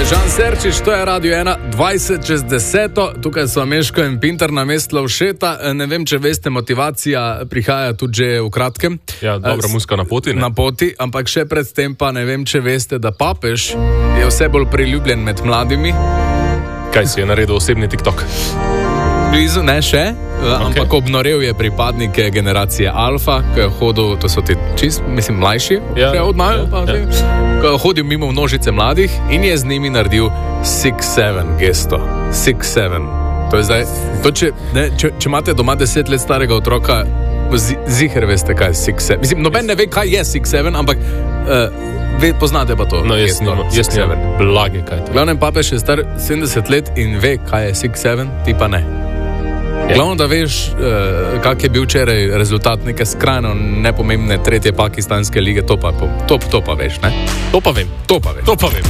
Žan Serčič, to je Radio 1, 20 čez 10. Tukaj so Meško in Pinter na mestu Lovšeta. Ne vem, če veste, motivacija prihaja tudi že v kratkem. Ja, dobra muzika na poti, ne? Na poti, ampak še predtem pa ne vem, če veste, da papež je vse bolj priljubljen med mladimi. Kaj si je naredil osebni TikTok? Blizu, ne še, ampak obnorel je pripadnike generacije Alfa, ki je hodil, to so ti mlajši, ko je hodil mimo množice mladih in je z njimi naredil 6-7 gesto. 6-7. To je zdaj, če imate doma 10 let starega otroka, ziher veste, kaj je 6-7. Mislim, noben ne ve, kaj je 6-7, ampak poznate pa to. No, jaz nimam blage, kaj to. Glavnem, papež je star 70 let in ve, kaj je 6-7, ti pa ne. Glavno, da veš, kak je bil včeraj rezultat neke skrajno nepomembne tretje pakistanske lige, to pa veš, ne? To pa vem.